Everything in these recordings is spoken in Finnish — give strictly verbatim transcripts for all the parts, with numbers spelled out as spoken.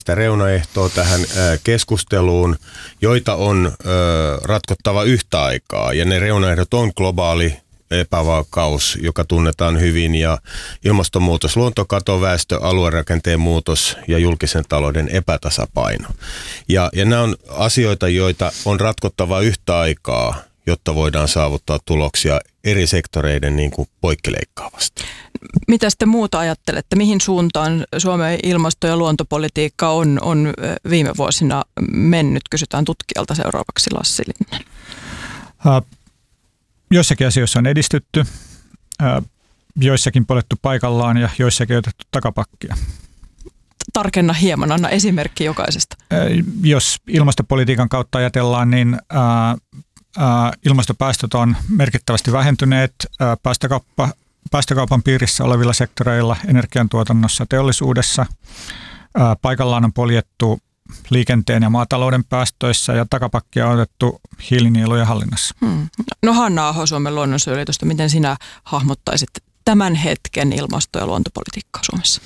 reunaehtoa tähän keskusteluun, joita on ratkottava yhtä aikaa. Ja ne reunaehdot on globaali epävakaus, joka tunnetaan hyvin, ja ilmastonmuutos, luontokato, väestö, aluerakenteen muutos ja julkisen talouden epätasapaino. Ja, ja nämä on asioita, joita on ratkottava yhtä aikaa, jotta voidaan saavuttaa tuloksia eri sektoreiden niin kuin poikkileikkaavasti. Mitä te muuta ajattelette? Mihin suuntaan Suomen ilmasto- ja luontopolitiikka on, on viime vuosina mennyt? Kysytään tutkijalta seuraavaksi, Lassi Linnanen. Uh, joissakin asioissa on edistytty, uh, joissakin polettu paikallaan ja joissakin otettu takapakkia. Tarkenna hieman, anna esimerkki jokaisesta. Uh, jos ilmastopolitiikan kautta ajatellaan, niin uh, uh, ilmastopäästöt on merkittävästi vähentyneet. Uh, päästökauppa Päästökaupan piirissä olevilla sektoreilla, energiantuotannossa, teollisuudessa. Paikallaan on poljettu liikenteen ja maatalouden päästöissä ja takapakkia on otettu hiilinielujen hallinnassa. Hmm. No Hanna Aho Suomen luonnonsuojeluliitosta, miten sinä hahmottaisit tämän hetken ilmasto- ja luontopolitiikkaa Suomessa?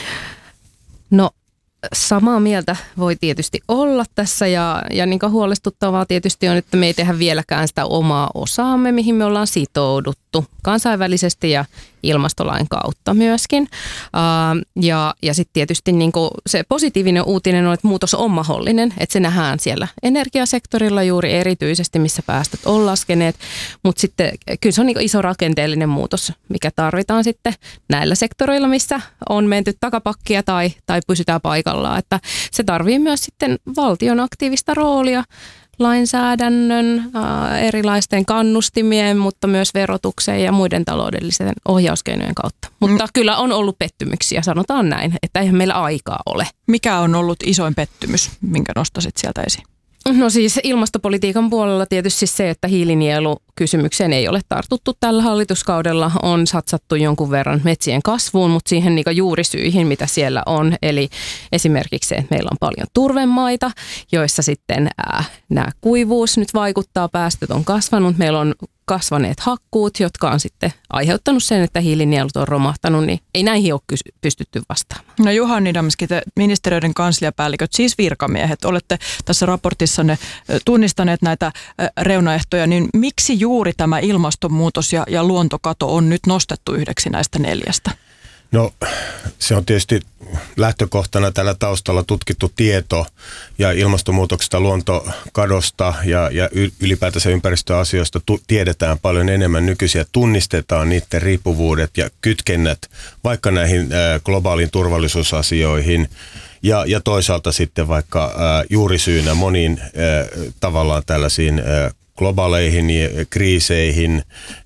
No samaa mieltä voi tietysti olla tässä ja, ja niin kuin huolestuttavaa tietysti on, että me ei tehdä vieläkään sitä omaa osaamme, mihin me ollaan sitouduttu kansainvälisesti ja ilmastolain kautta myöskin. Uh, ja ja sitten tietysti niin kuin se positiivinen uutinen on, että muutos on mahdollinen, että se nähdään siellä energiasektorilla juuri erityisesti, missä päästöt on laskeneet, mutta sitten kyllä se on niin kuin iso rakenteellinen muutos, mikä tarvitaan sitten näillä sektoreilla, missä on menty takapakkia tai, tai pysytään paikallaan, että se tarvii myös sitten valtion aktiivista roolia, lainsäädännön, äh, erilaisten kannustimien, mutta myös verotuksen ja muiden taloudellisten ohjauskeinojen kautta. Mutta mm. kyllä on ollut pettymyksiä, sanotaan näin, että eihän meillä aikaa ole. Mikä on ollut isoin pettymys, minkä nostasit sieltä esiin? No siis ilmastopolitiikan puolella tietysti se, että hiilinielukysymykseen ei ole tartuttu tällä hallituskaudella. On satsattu jonkun verran metsien kasvuun, mutta siihen niin juurisyihin, mitä siellä on. Eli esimerkiksi se, että meillä on paljon turvemaita, joissa sitten ää, nämä kuivuus nyt vaikuttaa, päästöt on kasvanut. Meillä on kasvaneet hakkuut, jotka on sitten aiheuttanut sen, että hiilinielut on romahtanut, niin ei näihin ole kysy- pystytty vastaamaan. No Juha Niedamski, te ministeriöiden kansliapäälliköt, siis virkamiehet, olette tässä raportissanne tunnistaneet näitä reunaehtoja, niin miksi juuri tämä ilmastonmuutos ja, ja luontokato on nyt nostettu yhdeksi näistä neljästä? No se on tietysti lähtökohtana tällä taustalla tutkittu tieto ja ilmastonmuutoksesta, luontokadosta ja, ja ylipäätänsä ympäristöasioista tu- tiedetään paljon enemmän nykyisin. Tunnistetaan niiden riippuvuudet ja kytkennät vaikka näihin äh, globaaliin turvallisuusasioihin ja, ja toisaalta sitten vaikka äh, juurisyynä moniin äh, tavallaan tällaisiin äh, globaaleihin kriiseihin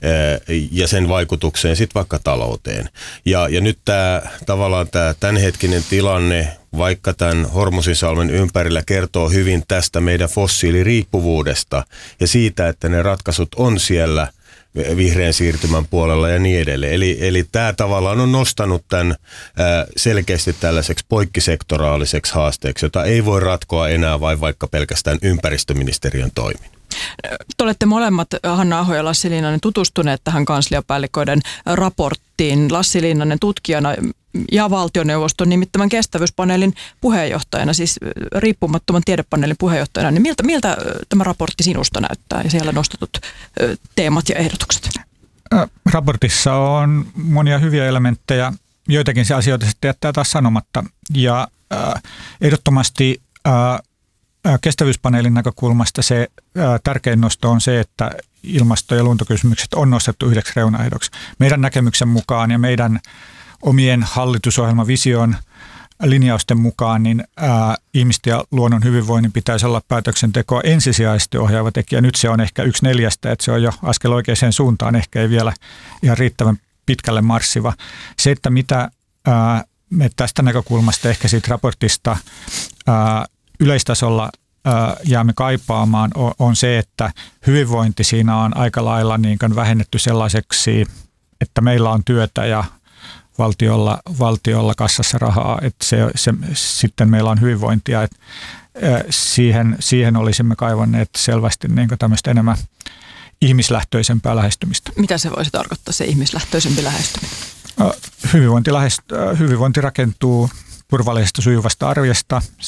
ja sen vaikutukseen sitten vaikka talouteen. Ja, ja nyt tämä tavallaan tämä tämänhetkinen tilanne, vaikka tämän Hormuzinsalmen ympärillä, kertoo hyvin tästä meidän fossiiliriippuvuudesta ja siitä, että ne ratkaisut on siellä vihreän siirtymän puolella ja niin edelleen. Eli, eli tämä tavallaan on nostanut tämän selkeästi tällaiseksi poikkisektoraaliseksi haasteeksi, jota ei voi ratkoa enää vain vaikka pelkästään ympäristöministeriön toimin. Te olette molemmat, Hanna Aho ja Lassi Linnanen, tutustuneet tähän kansliapäälliköiden raporttiin. Lassi Linnanen tutkijana ja valtioneuvoston nimittämän kestävyyspaneelin puheenjohtajana, siis riippumattoman tiedepaneelin puheenjohtajana. Niin miltä, miltä tämä raportti sinusta näyttää ja siellä nostetut teemat ja ehdotukset? Raportissa on monia hyviä elementtejä, joitakin se asioita sitten jättää taas sanomatta. Ja äh, ehdottomasti äh, kestävyyspaneelin näkökulmasta se ää, tärkein nosto on se, että ilmasto- ja luontokysymykset on nostettu yhdeksi reunaehdoksi. Meidän näkemyksen mukaan ja meidän omien hallitusohjelmavision linjausten mukaan niin ää, ihmisten ja luonnon hyvinvoinnin pitäisi olla päätöksentekoa ensisijaisesti ohjaava tekijä. Nyt se on ehkä yksi neljästä, että se on jo askel oikeaan suuntaan, ehkä ei vielä ihan riittävän pitkälle marssiva. Se, että mitä ää, me tästä näkökulmasta ehkä siitä raportista ää, yleistasolla ää, jäämme kaipaamaan on, on se, että hyvinvointi siinä on aika lailla niin kuin vähennetty sellaiseksi, että meillä on työtä ja valtiolla, valtiolla kassassa rahaa, että se, se, sitten meillä on hyvinvointia. Että, ää, siihen, siihen olisimme kaivanneet selvästi niin kuin tämmöistä enemmän ihmislähtöisempää lähestymistä. Mitä se voisi tarkoittaa, se ihmislähtöisempi lähestyminen? Hyvinvointi, lähest, hyvinvointi rakentuu turvallisesta sujuvasta arjesta